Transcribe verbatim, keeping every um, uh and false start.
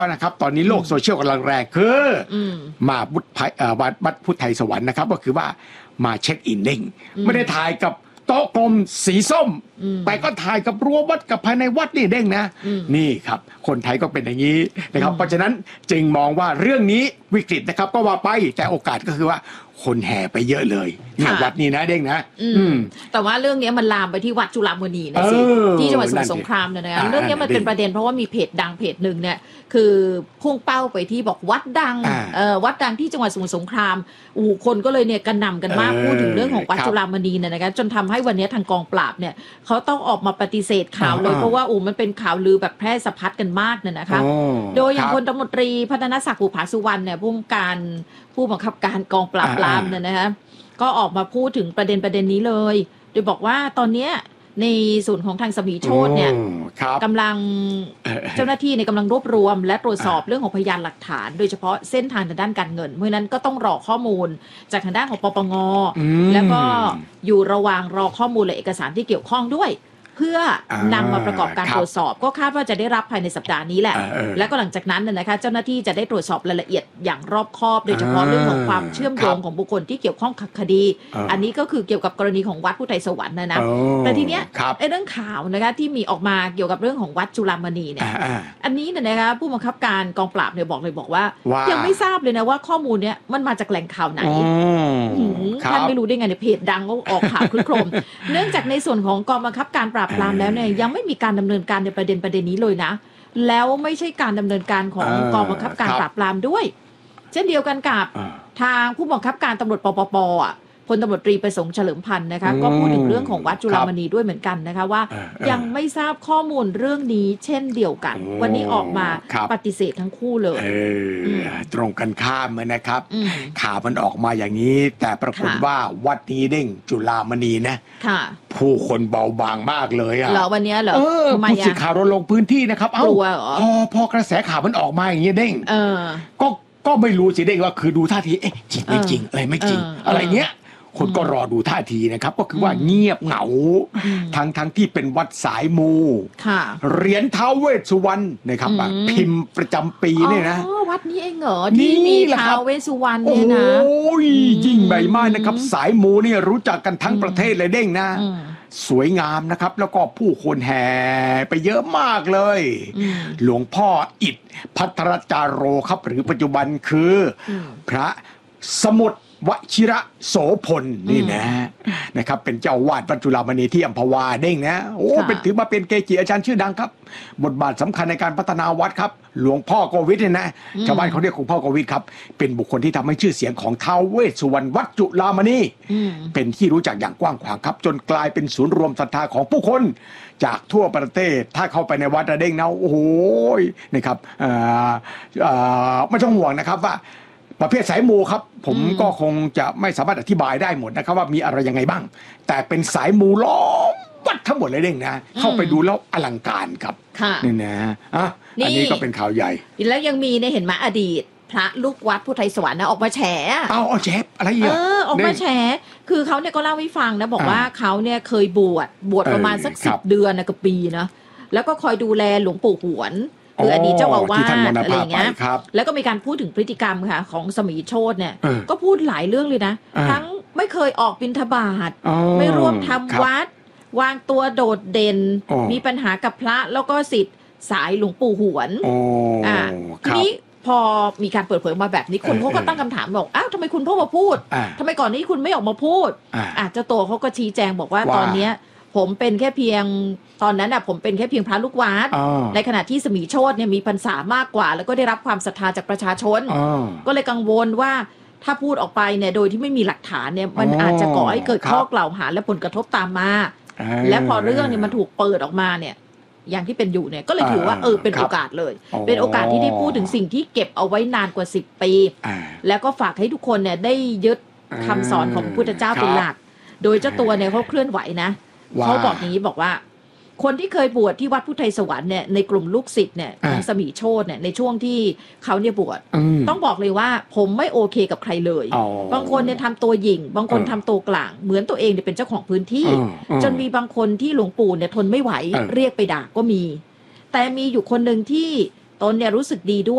นะครับตอนนี้โลกโซเชียลกำลังแรงคือมาวัดวัดพุทธไทยสวรรค์นะครับก็คือว่ามาเช็คอินเด้งไม่ได้ถ่ายกับโต๊ะกลมสีส้มแต่ก็ถ่ายกับรั้ววัดกับภายในวัดนี่เด้งนะนี่ครับคนไทยก็เป็นอย่างนี้นะครับเพราะฉะนั้นจึงมองว่าเรื่องนี้วิกฤตนะครับก็ว่าไปแต่โอกาสก็คือว่าคนแห่ไปเยอะเลยเนี่ยวัดนี้นะเด้งนะแต่ว่าเรื่องนี้มันลามไปที่วัดจุฬามณีนะสิที่จังหวัดสมุทรสงครามเนี่ยนะเรื่องนี้มันเป็นประเด็นเพราะว่ามีเพจดังเพจหนึ่งเนี่ยคือพุ่งเป้าไปที่บอกวัดดังวัดดังที่จังหวัดสมุทรสงครามอู่คนก็เลยเนี่ยกระหน่ำกันมากพูดถึงเรื่องของวัดจุฬามณีเนี่ยนะคะจนทำให้วันนี้ทางกองปราบเนี่ยเขาต้องออกมาปฏิเสธข่าวเลยเพราะว่าอู่มันเป็นข่าวลือแบบแพร่สะพัดกันมากเนี่ยนะคะโดยอย่างพลตำรวจตรีพัฒนศักดิ์บุภาสุวรรณเนี่ยผู้การผู้บังคับการกองปราบปรามเนี่ยนะคะก็ออกมาพูดถึงประเด็นประเด็นนี้เลยโดยบอกว่าตอนนี้ในส่วนของทางสมีโชติเนี่ยกำลังเจ้าหน้าที่ในกำลังรวบรวมและตรวจสอบเรื่องของพยานหลักฐานโดยเฉพาะเส้นทางทางด้านการเงินเพราะนั้นก็ต้องรอข้อมูลจากทางด้านของปปงแล้วก็อยู่ระหว่างรอข้อมูลและเอกสารที่เกี่ยวข้องด้วยเพื่อนำมาประกอบการตรวจสอบก็คาดว่าจะได้รับภายในสัปดาห์นี้แหละแล้วก็หลังจากนั้นนะคะเจ้าหน้าที่จะได้ตรวจสอบรายละเอียดอย่างรอบคอบโดยเฉพาะเรื่องของความเชื่อมโยงของบุคคลที่เกี่ยวข้องกับคดีอันนี้ก็คือเกี่ยวกับกรณีของวัดพุทธไทยสวรรค์นะนะแต่ทีเนี้ยไอ้เรื่องข่าวนะคะที่มีออกมาเกี่ยวกับเรื่องของวัดจุฬามณีเนี่ยอันนี้เนี่ยนะคะผู้บังคับการกองปราบเนี่ยบอกเลยบอกว่ายังไม่ทราบเลยนะว่าข้อมูลเนี้ยมันมาจากแหล่งข่าวไหนท่านไม่รู้ได้ไงเนี่ยเพจดังก็ออกข่าวคลึกโครมเนื่องจากในส่วนของกองบังคับการปราบปรามแล้วเนี่ยยังไม่มีการดำเนินการในประเด็นประเด็นนี้เลยนะแล้วไม่ใช่การดำเนินการของกองบังคับการปราบปรามด้วยเช่นเดียวกันกับทางผู้บังคับการตำรวจปปปอ่ะพลตำรวจตรีประสงค์เฉลิมพันธ์นะคะก็พูดถึงเรื่องของวัดจุฬามณีด้วยเหมือนกันนะคะว่ายังไม่ทราบข้อมูลเรื่องนี้เช่นเดียวกันวันนี้ออกมาปฏิเสธทั้งคู่เลยตรงกันข้ามนะครับข่าวมันออกมาอย่างนี้แต่ปรากฏว่าวัดนี้เด้งจุฬามณีนะผู้คนเบาบางมากเลยอ่ะเหรอวันนี้เหรอผู้สื่อข่าวเราลงพื้นที่นะครับเอ้าพอพอกระแสข่าวมันออกมาอย่างนี้เด้งก็ก็ไม่รู้สิเด้งว่าคือดูท่าทีเอ๊ะจริงไม่จริงเอ้ยไม่จริงอะไรเงี้ยคนก็รอดูท่าทีนะครับก็คือว่าเงียบเหงาทั้งทั้งที่เป็นวัดสายมูเหรียญท้าวเวสสุวรรณนะครับพิมพ์ประจำปีเนี่ยนะวัดนี้เองเหรอที่มีท้าวเวสสุวรรณเนี่ยนะโอ้ยยิ่งใหญ่มากนะครับสายมูเนี่ยรู้จักกันทั้งประเทศเลยเด้งนะสวยงามนะครับแล้วก็ผู้คนแห่ไปเยอะมากเลยหลวงพ่ออิฐภัทรจาโรครับหรือปัจจุบันคือพระสมุทรวชิระโสพลนี่นะนะครับเป็นเจ้าวาดวัดจุฬามณีที่อัมพวาเด้งนะโอ้เป็นถือมาเป็นเกจิอาจารย์ชื่อดังครับบทบาทสำคัญในการพัฒนาวัดครับหลวงพ่อโกวิทเนี่ยนะชาวบ้านเขาเรียกหลวงพ่อโกวิทครับเป็นบุคคลที่ทำให้ชื่อเสียงของท้าวเวสสุวรรณวัดจุฬามณีเป็นที่รู้จักอย่างกว้างขวางครับจนกลายเป็นศูนย์รวมศรัทธาของผู้คนจากทั่วประเทศถ้าเข้าไปในวัดเด้งนะโอ้โหนะครับไม่ต้องห่วงนะครับว่าประเภทสายมูครับผมก็คงจะไม่สามารถอธิบายได้หมดนะครับว่ามีอะไรยังไงบ้างแต่เป็นสายมูล้อมวัดทั้งหมดเลยเด้งนะเข้าไปดูแล้วอลังการครับนี่นะอ่ะอันนี้ก็เป็นข่าวใหญ่แล้วยังมีเนี่ยเห็นไหมอดีตพระลูกวัดพุทธไทยสวรรค์นะออกมาแฉเอาเอาแฉอะไรอีกเออออกมาแฉคือเขาเนี่ยก็เล่าให้ฟังนะบอกว่าเขาเนี่ยเคยบวชบวชประมาณสักสิบเดือนนะกับปีนะแล้วก็คอยดูแลหลวงปู่หวนคืออดีตเจ้าอาวาสอะไรเงี้ยแล้วก็มีการพูดถึงพฤติกรรมค่ะของสมีโชติเนี่ยก็พูดหลายเรื่องเลยนะทั้งไม่เคยออกบิณฑบาตไม่ร่วมทำวัดวางตัวโดดเด่นมีปัญหากับพระแล้วก็ศิษย์สายหลวงปู่หวนอ่าทีนี้พอมีการเปิดเผยมาแบบนี้คนเขาก็ตั้งคำถามบอกอ้าวทำไมคุณพ่อมาพูดทำไมก่อนนี้คุณไม่ออกมาพูดอ่าเจ้าตัวเขาก็ชี้แจงบอกว่าตอนเนี้ยผมเป็นแค่เพียงตอนนั้นน่ะผมเป็นแค่เพียงพระลูกวัดในขณะที่สมีโชติเนี่ยมีพรรษามากกว่าแล้วก็ได้รับความศรัทธาจากประชาชนก็เลยกังวลว่าถ้าพูดออกไปเนี่ยโดยที่ไม่มีหลักฐานเนี่ยมันอาจจะก่อให้เกิดข้อกล่าวหาและผลกระทบตามมาและพอเรื่องเนี่ยมันถูกเปิดออกมาเนี่ยอย่างที่เป็นอยู่เนี่ยก็เลยถือว่าเออเป็นโอกาสเลยเป็นโอกาสที่ได้พูดถึงสิ่งที่เก็บเอาไว้นานกว่าสิบปีแล้วก็ฝากให้ทุกคนเนี่ยได้ยึดคำสอนของพระพุทธเจ้าเป็นหลักโดยเจ้าตัวเนี่ยเขาเคลื่อนไหวนะเขาบอกอย่างนี้บอกว่าคนที่เคยบวชที่วัดพุทธไทยสวรรค์เนี่ยในกลุ่มลูกศิษย์เนี่ยของสมีโชติเนี่ยในช่วงที่เขาเนี่ยบวชต้องบอกเลยว่าผมไม่โอเคกับใครเลยบางคนเนี่ยทำตัวหยิ่งบางคนทำตัวกลางเหมือนตัวเองเนี่ยเป็นเจ้าของพื้นที่จนมีบางคนที่หลวงปู่เนี่ยทนไม่ไหวเรียกไปด่าก็มีแต่มีอยู่คนหนึ่งที่ตนเนี่ยรู้สึกดีด้วย